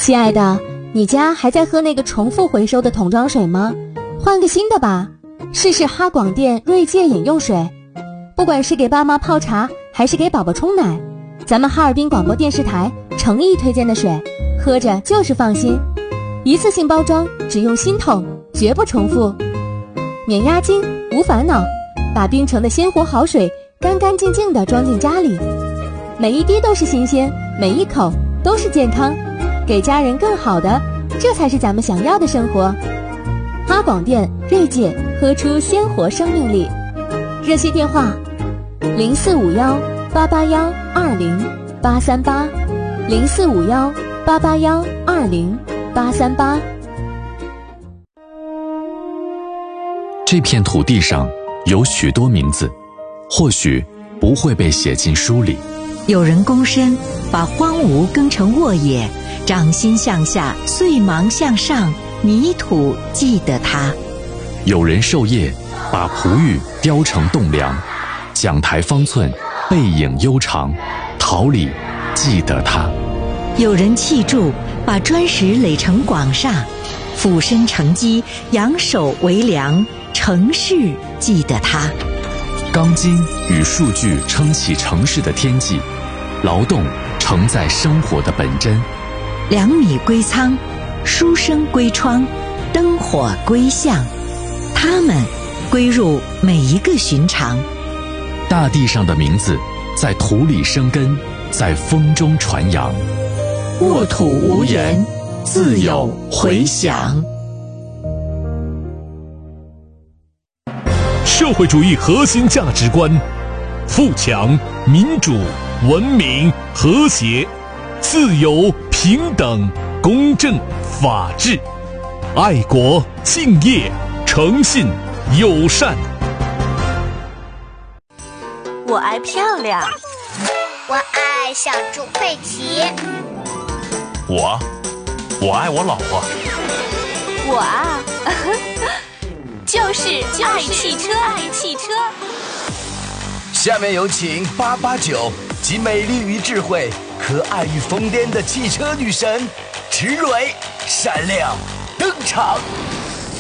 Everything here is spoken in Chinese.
亲爱的，你家还在喝那个重复回收的桶装水吗？换个新的吧，试试哈广电锐界饮用水。不管是给爸妈泡茶，还是给宝宝冲奶，咱们哈尔滨广播电视台诚意推荐的水，喝着就是放心。一次性包装，只用新桶，绝不重复。免押金，无烦恼，把冰城的鲜活好水干干净净地装进家里，每一滴都是新鲜，每一口都是健康，给家人更好的，这才是咱们想要的生活。哈广电锐界，喝出鲜活生命力。热线电话0451-881-20838，0451-881-20838。 这片土地上有许多名字，或许不会被写进书里。 有人躬身把荒芜耕成沃野，掌心向下，碎芒向上，泥土记得它。 有人授业把璞玉雕成栋梁，讲台方寸，背影悠长，桃李记得它。 有人砌筑把砖石垒成广厦，俯身承基，仰首为梁，城市记得它。 钢筋与数据撑起城市的天际，劳动承载生活的本真。 2米归仓，书生归窗，灯火归巷，它们归入每一个寻常。 大地上的名字在土里生根，在风中传扬。 沃土无言，自有回响。 社会主义核心价值观：富强、民主、文明、和谐、自由、平等、公正、法治、爱国、敬业、诚信、友善。 我爱漂亮， 我爱小猪佩奇， 我爱我老婆， 我啊就是爱汽车，爱汽车。 下面有请889集美丽与智慧、可爱与疯癫的汽车女神池蕊闪亮登场。